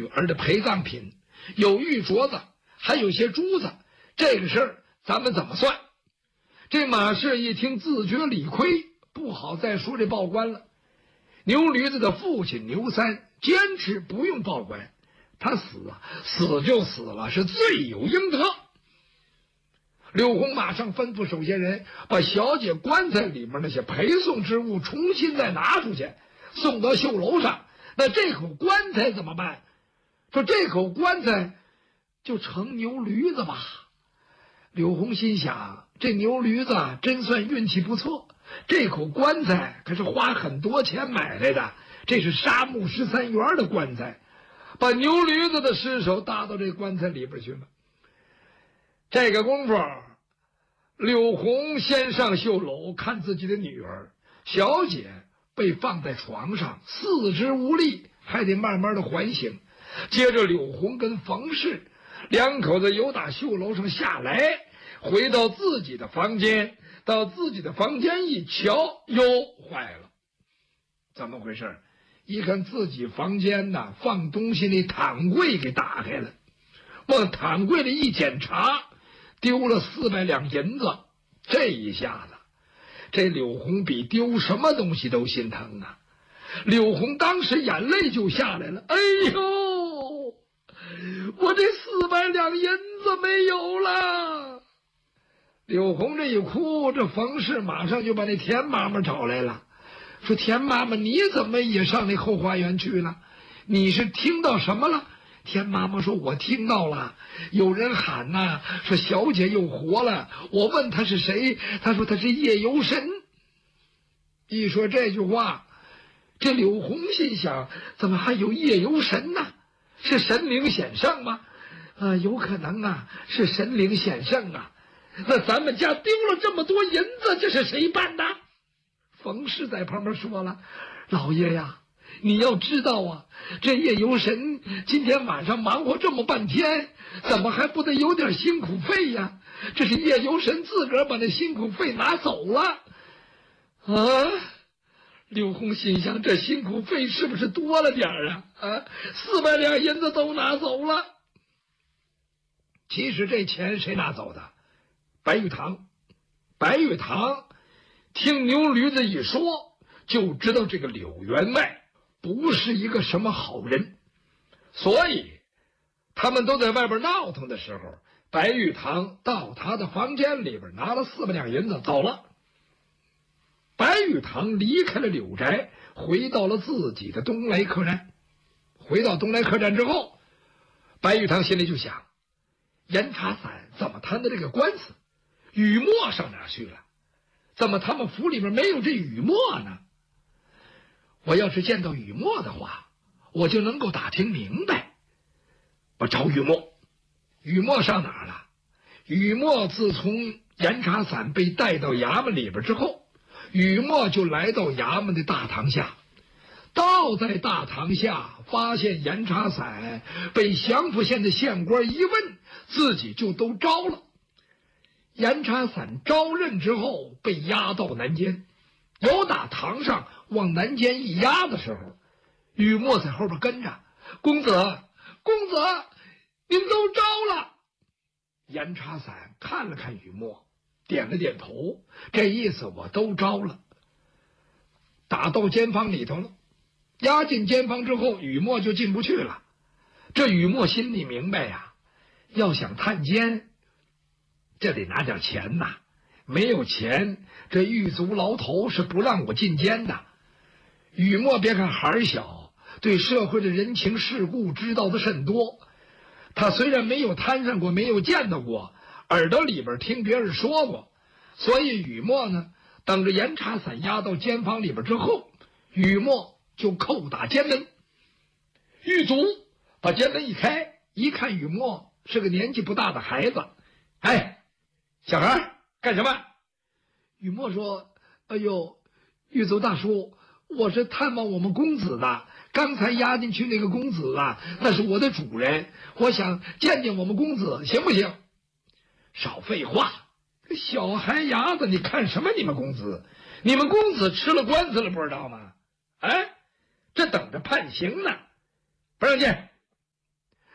女儿的陪葬品，有玉镯子，还有些珠子。这个事儿咱们怎么算？这马氏一听，自觉理亏，不好再说这报官了。牛驴子的父亲牛三坚持不用报官，他死就死了，是罪有应得。柳红马上吩咐手下人把小姐棺材里面那些陪送之物重新再拿出去，送到绣楼上。那这口棺材怎么办？说这口棺材就成牛驴子吧。柳红心想，这牛驴子真算运气不错，这口棺材可是花很多钱买来的，这是沙木13元的棺材，把牛驴子的尸首搭到这棺材里边去了。这个功夫，柳红先上绣楼看自己的女儿小姐被放在床上，四肢无力，还得慢慢的缓醒。接着柳红跟冯氏两口子由打绣楼上下来，回到自己的房间，到自己的房间一瞧，哟，坏了，怎么回事？一看自己房间呢，放东西那躺柜给打开了，往躺柜里一检查，丢了400两银子。这一下子，这柳红比丢什么东西都心疼啊！柳红当时眼泪就下来了，哎呦，我这400两银子没有了。柳红这一哭，这冯氏马上就把那田妈妈找来了，说田妈妈，你怎么也上那后花园去了？你是听到什么了？田妈妈说，我听到了，有人喊呐，说小姐又活了。我问他是谁，他说他是夜游神。一说这句话，这柳红心想，怎么还有夜游神呢？是神灵显圣吗？有可能啊，是神灵显圣啊。那咱们家丢了这么多银子，这是谁办的？冯氏在旁边说了，老爷呀，你要知道啊，这夜游神今天晚上忙活这么半天，怎么还不得有点辛苦费呀？这是夜游神自个儿把那辛苦费拿走了啊！柳红心想，这辛苦费是不是多了点啊？400两银子都拿走了。其实这钱谁拿走的？白玉堂。白玉堂听牛驴子一说，就知道这个柳员外不是一个什么好人，所以他们都在外边闹腾的时候，白玉堂到他的房间里边拿了400两银子走了。白玉堂离开了柳宅，回到了自己的东来客栈。回到东来客栈之后，白玉堂心里就想，严茶伞怎么谈的这个官司？雨墨上哪去了？怎么他们府里面没有这雨墨呢？我要是见到雨墨的话，我就能够打听明白。我找雨墨。雨墨上哪儿了？雨墨自从严茶伞被带到衙门里边之后，雨墨就来到衙门的大堂下。到在大堂下，发现严茶伞被祥符县的县官一问，自己就都招了。严茶伞招认之后，被押到南监。由打堂上往南监一押的时候，雨墨在后边跟着，公子，公子，您都招了。严茶伞看了看雨墨，点了点头，这意思我都招了。打到监房里头了，押进监房之后，雨墨就进不去了。这雨墨心里明白呀，要想探监，这得拿点钱呐。没有钱，这狱卒牢头是不让我进监的。雨墨别看孩儿小，对社会的人情世故知道的甚多。他虽然没有摊上过，没有见到过，耳朵里边听别人说过。所以雨墨呢，等着严茶伞押到监房里边之后，雨墨就叩打监门。狱卒把监门一开，一看雨墨是个年纪不大的孩子。哎，小孩干什么？雨墨说，哎呦，狱卒大叔，我是探望我们公子的，刚才押进去那个公子啊，那是我的主人，我想见见我们公子，行不行？少废话，小孩伢子，你看什么你们公子？你们公子吃了官司了不知道吗？哎，这等着判刑呢，不让见。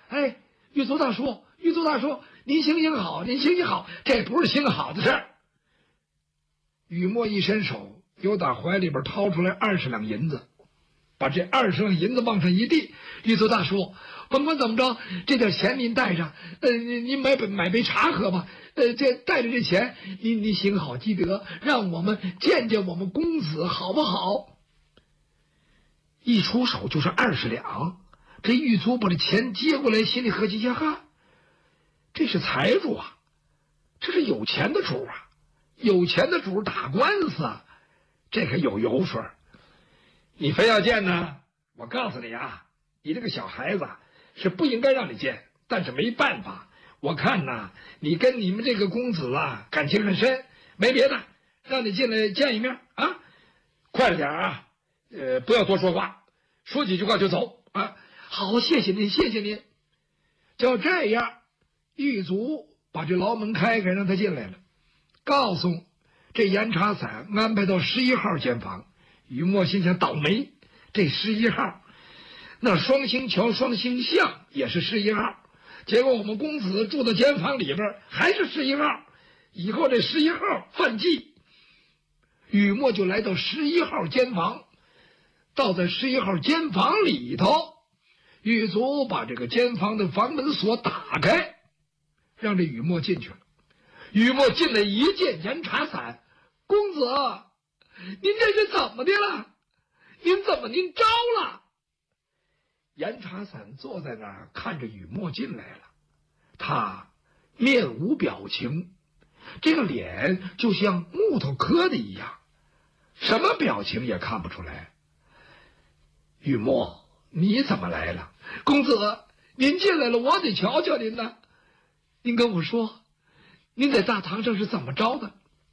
哎，狱卒大叔，狱卒大叔，您行行好，您行行好，这不是行好的事儿。雨墨一伸手，又打怀里边掏出来20两银子，把这20两银子往上一递。狱卒大叔，甭管怎么着，这点钱您带上，您买杯茶喝吧。这带着这钱，您行好积德，让我们见见我们公子，好不好？一出手就是20两，这狱卒把这钱接过来，心里合计呀哈，这是财主啊，这是有钱的主啊，有钱的主打官司啊，这可有油水。你非要见呢，我告诉你啊，你这个小孩子是不应该让你见，但是没办法。我看呐，你跟你们这个公子啊感情很深，没别的，让你进来见一面啊，快点啊，不要多说话，说几句话就走啊。好，谢谢您，谢谢您。就这样，狱卒把这牢门开开，让他进来了，告诉这严查散安排到11号监房。雨墨心想倒霉，这11号，那双星桥、双星巷也是11号。结果我们公子住到监房里边还是11号，以后这11号犯忌。雨墨就来到11号监房，到在11号监房里头，狱卒把这个监房的房门锁打开，让这雨墨进去了。雨墨进来一见严查散，公子，您这是怎么的了？您招了？严查散坐在那儿看着雨墨进来了，他面无表情，这个脸就像木头磕的一样，什么表情也看不出来。雨墨，你怎么来了？公子，您进来了，我得瞧瞧您呢。您跟我说，您在大堂上是怎么着的？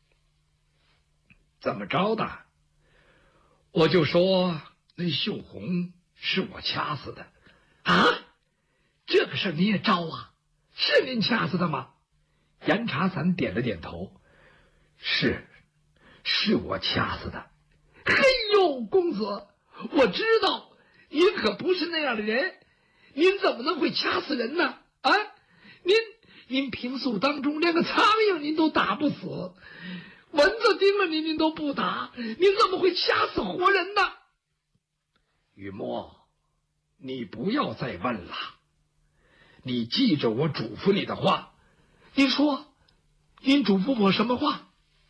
怎么着的？我就说那秀红是我掐死的。啊，这个事你也招啊？是您掐死的吗？严查散点了点头，是我掐死的。嘿呦，公子，我知道您可不是那样的人，您怎么能会掐死人呢？啊，您平素当中连个苍蝇您都打不死，蚊子叮了您都不打，您怎么会掐死活人呢？雨墨，你不要再问了，你记着我嘱咐你的话。您说，您嘱咐我什么话？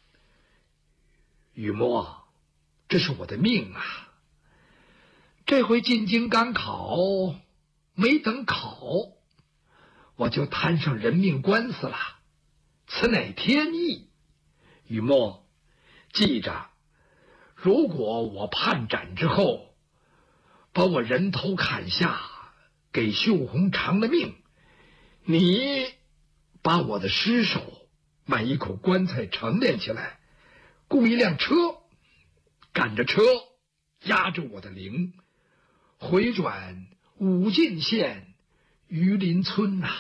雨墨，这是我的命啊！这回进京赶考，没等考，我就摊上人命官司了，此乃天意。雨墨，记着，如果我判斩之后，把我人头砍下，给秀红偿了命，你把我的尸首买一口棺材陈列起来，雇一辆车，赶着车押着我的灵，回转武进县榆林村呐，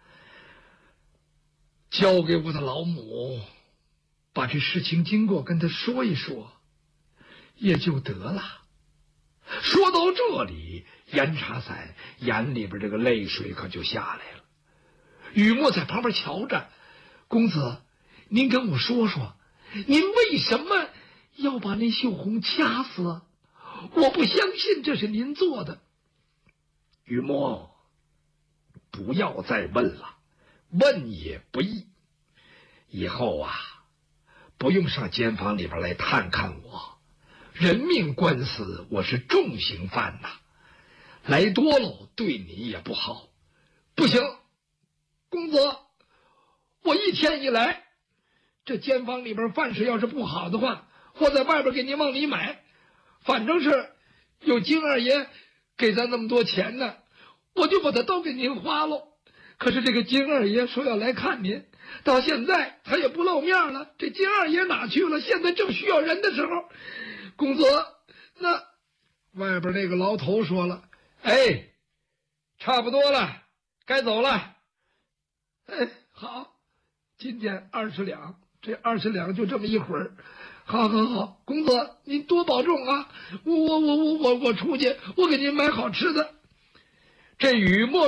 交给我的老母，把这事情经过跟他说一说，也就得了。说到这里，严查散眼里边这个泪水可就下来了。雨墨在旁边瞧着，公子，您跟我说说，您为什么要把那秀红掐死？我不相信这是您做的。雨墨，不要再问了，问也不易。以后啊，不用上监房里边来探看我，人命官司我是重刑犯呐，来多了对你也不好。不行，公子，我一天一来，这监房里边饭食要是不好的话，我在外边给您往里买，反正是有金二爷给咱那么多钱呢，我就把它都给您花了。可是这个金二爷说要来看您，到现在他也不露面了，这金二爷哪去了？现在正需要人的时候。公子，那外边那个牢头说了，哎，差不多了，该走了。哎，好，今天20两，这20两就这么一会儿。好，公子您多保重啊！我出去，我给您买好吃的。这雨墨